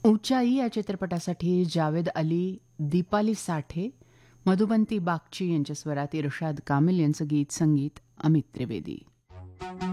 ऊंचाई या चित्रपटासाठी जावेद अली, दीपाली साठे, मधुबंती बागची यांच्या स्वरात इरशाद कामिल यांचं गीत संगीत अमित त्रिवेदी.